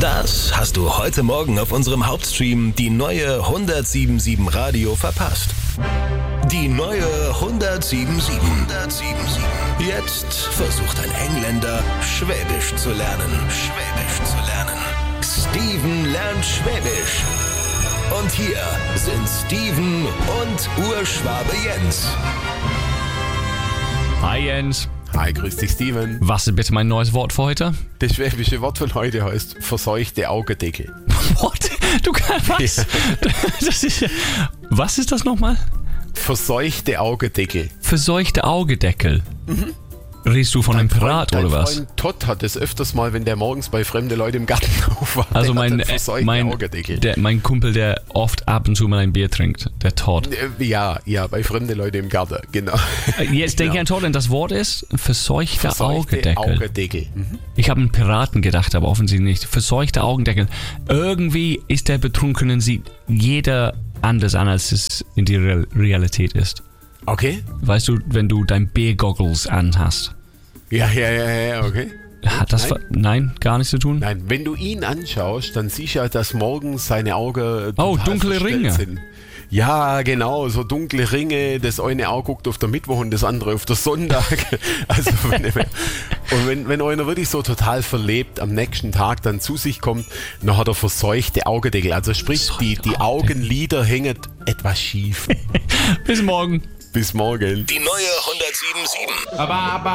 Das hast du heute Morgen auf unserem Hauptstream die neue 107.7 Radio verpasst. Die neue 107.7. Jetzt versucht ein Engländer, Schwäbisch zu lernen. Steven lernt Schwäbisch. Und hier sind Steven und Urschwabe Jens. Hi Jens. Hi, grüß dich Steven. Was ist bitte mein neues Wort für heute? Das schwäbische Wort von heute heißt verseuchte Augendeckel. What? Du kannst was? Ja. Das ist, was ist das nochmal? Verseuchte Augendeckel. Verseuchte Augedeckel. Redest du von einem Pirat oder was? Mein Freund Todd hat das öfters mal, wenn der morgens bei fremden Leuten im Garten aufwacht. Also mein Kumpel, der oft ab und zu mal ein Bier trinkt, der Todd. Ja, bei fremden Leuten im Garten, genau. Jetzt denke ich an Todd, denn das Wort ist verseuchte Augedeckel. Augendeckel. Ich habe an Piraten gedacht, aber offensichtlich nicht. Verseuchte Augendeckel. Irgendwie ist der Betrunkenen, sieht jeder anders an, als es in der Realität ist. Okay. Weißt du, wenn du dein Beer-Goggles anhast. Ja, okay. Hat das nein, gar nichts zu tun? Nein, wenn du ihn anschaust, dann siehst du ja, dass morgens seine Augen dunkle Ringe sind. Ja, genau, so dunkle Ringe. Das eine Auge guckt auf der Mittwoch und das andere auf der Sonntag. Also wenn einer wirklich so total verlebt am nächsten Tag dann zu sich kommt, dann hat er verseuchte Augendeckel. Also sprich, die Augenlider hängen etwas schief. Bis morgen. Bis morgen. Die neue 107.7.